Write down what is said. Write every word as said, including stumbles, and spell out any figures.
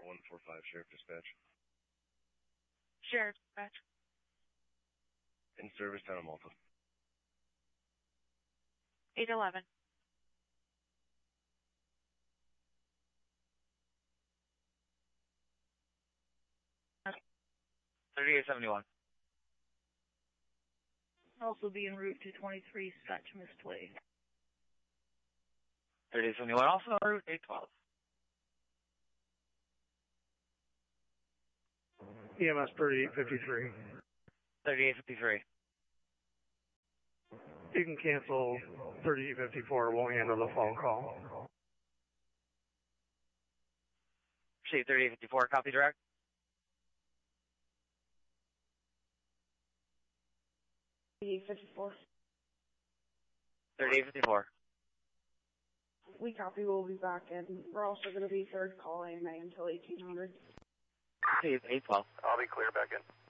one four five, Sheriff Dispatch. Sheriff Dispatch. In service, town of Malta. eight eleven. thirty-eight seventy-one. Also be en route to twenty-three Satchamus Place. thirty-eight seventy-one, also en route, eight twelve. E M S thirty-eight fifty-three. thirty-eight fifty-three. You can cancel thirty-eight fifty-four, won't handle the phone call. Shade thirty-eight fifty-four, copy direct. thirty-eight fifty-four. thirty-eight fifty-four. We copy, we'll be back in. We're also going to be third call A M A until eighteen hundred. Shade eight twelve. I'll be clear back in.